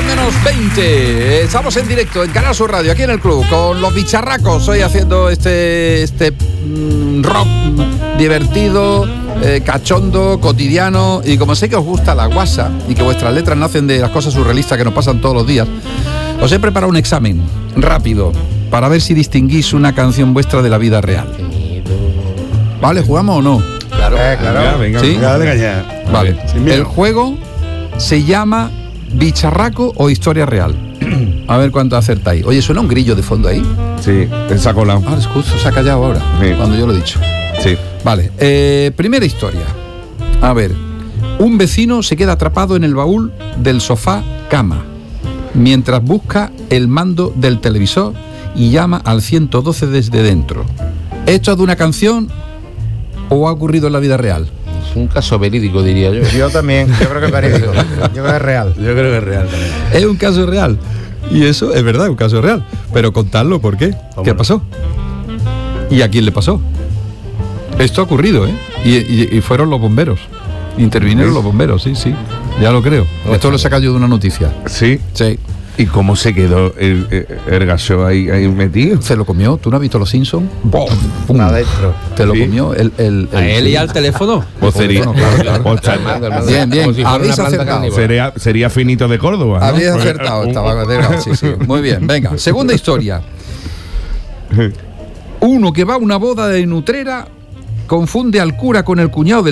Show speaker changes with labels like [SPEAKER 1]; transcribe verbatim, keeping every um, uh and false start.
[SPEAKER 1] menos veinte. Estamos en directo en Canal Sur Radio, aquí en el club, con los bicharracos. Hoy haciendo este, este mmm, rock divertido, eh, cachondo, cotidiano. Y como sé que os gusta la guasa y que vuestras letras nacen de las cosas surrealistas que nos pasan todos los días, os he preparado un examen rápido para ver si distinguís una canción vuestra de la vida real. ¿Vale? ¿Jugamos o no?
[SPEAKER 2] Claro, eh, claro.
[SPEAKER 3] Venga, venga,
[SPEAKER 1] ¿Sí?
[SPEAKER 3] venga, dale caña.
[SPEAKER 1] Vale. El juego se llama bicharraco o historia real. A ver cuánto acertáis. Oye, ¿suena un grillo de fondo ahí?
[SPEAKER 3] Sí, se ha colado.
[SPEAKER 1] Ah, justo se ha callado ahora,
[SPEAKER 3] sí.
[SPEAKER 1] Cuando yo lo he dicho.
[SPEAKER 3] Sí.
[SPEAKER 1] Vale, eh, primera historia. A ver, un vecino se queda atrapado en el baúl del sofá cama mientras busca el mando del televisor y llama al ciento doce desde dentro. ¿Esto es de una canción o ha ocurrido en la vida real?
[SPEAKER 2] Es un caso verídico, diría yo.
[SPEAKER 4] Yo también, yo creo que es verídico. Yo creo que es real.
[SPEAKER 3] Yo creo que es real también.
[SPEAKER 1] Es un caso real. Y eso es verdad, un caso real. Pero contadlo, ¿por qué? ¿Qué pasó? ¿Y a quién le pasó? Esto ha ocurrido, ¿eh? Y, y, y fueron los bomberos. Intervinieron los bomberos, sí, sí. Ya lo creo. Esto lo he sacado yo de una noticia.
[SPEAKER 3] Sí.
[SPEAKER 1] Sí.
[SPEAKER 3] ¿Y cómo se quedó el, el, el gaso ahí, ahí metido?
[SPEAKER 1] Se lo comió. ¿Tú no has visto Los Simpsons? ¡Pum!
[SPEAKER 4] Adentro.
[SPEAKER 1] Te lo
[SPEAKER 3] Sí.
[SPEAKER 1] comió el... el, el
[SPEAKER 2] ¿A él y al teléfono?
[SPEAKER 3] Pues sería,
[SPEAKER 1] Claro, claro.
[SPEAKER 3] pues,
[SPEAKER 1] Bien, bien.
[SPEAKER 2] Como si fuera
[SPEAKER 1] Habéis
[SPEAKER 2] una planta
[SPEAKER 1] acertado.
[SPEAKER 2] carnívora.
[SPEAKER 3] sería, sería finito de Córdoba, ¿no?
[SPEAKER 1] Habéis
[SPEAKER 3] Porque-
[SPEAKER 1] acertado.
[SPEAKER 3] un-
[SPEAKER 1] Estaba delgado, sí, sí. Muy bien, venga. Segunda historia. Uno que va a una boda de Nutrera confunde al cura con el cuñado del